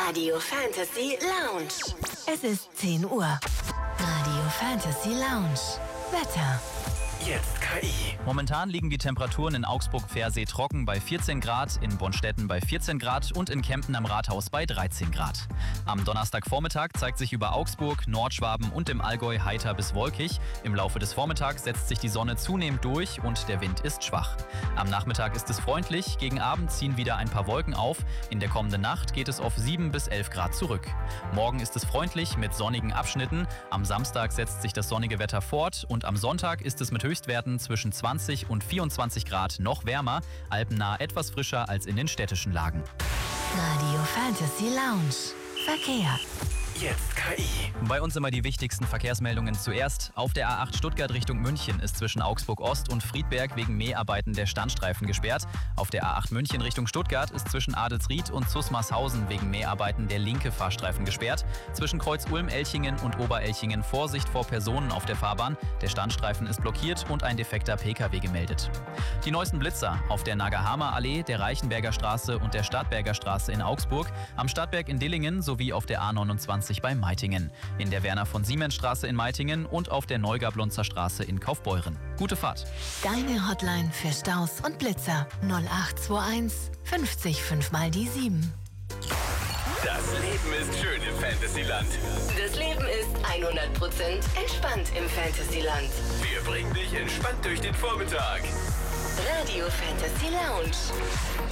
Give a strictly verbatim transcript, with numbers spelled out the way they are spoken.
Radio Fantasy Lounge. Es ist zehn Uhr. Radio Fantasy Lounge. Wetter. Jetzt K I. Momentan liegen die Temperaturen in Augsburg-Pfersee trocken bei vierzehn Grad, in Bonstetten bei vierzehn Grad und in Kempten am Rathaus bei dreizehn Grad. Am Donnerstagvormittag zeigt sich über Augsburg, Nordschwaben und im Allgäu heiter bis wolkig. Im Laufe des Vormittags setzt sich die Sonne zunehmend durch und der Wind ist schwach. Am Nachmittag ist es freundlich, gegen Abend ziehen wieder ein paar Wolken auf. In der kommenden Nacht geht es auf sieben bis elf Grad zurück. Morgen ist es freundlich mit sonnigen Abschnitten. Am Samstag setzt sich das sonnige Wetter fort und am Sonntag ist es mit Höchstwerten zwischen zwanzig und vierundzwanzig Grad noch wärmer, alpennah etwas frischer als in den städtischen Lagen. Radio Fantasy Lounge. Verkehr. Jetzt K I. Bei uns immer die wichtigsten Verkehrsmeldungen zuerst. Auf der A acht Stuttgart Richtung München ist zwischen Augsburg Ost und Friedberg wegen Mäharbeiten der Standstreifen gesperrt. Auf der A acht München Richtung Stuttgart ist zwischen Adelsried und Zusmarshausen wegen Mäharbeiten der linke Fahrstreifen gesperrt. Zwischen Kreuz Ulm, Elchingen und Oberelchingen Vorsicht vor Personen auf der Fahrbahn. Der Standstreifen ist blockiert und ein defekter P K W gemeldet. Die neuesten Blitzer auf der Nagahama Allee, der Reichenberger Straße und der Stadtberger Straße in Augsburg, am Stadtberg in Dillingen sowie auf der A neunundzwanzig bei Meitingen, in der Werner von Siemens Straße in Meitingen und auf der Neugablonzer Straße in Kaufbeuren. Gute Fahrt. Deine Hotline für Staus und Blitzer null acht zwei eins fünfzig fünf mal die sieben. Das Leben ist schön im Fantasyland. Das Leben ist hundert Prozent entspannt im Fantasyland. Wir bringen dich entspannt durch den Vormittag. Radio Fantasy Lounge.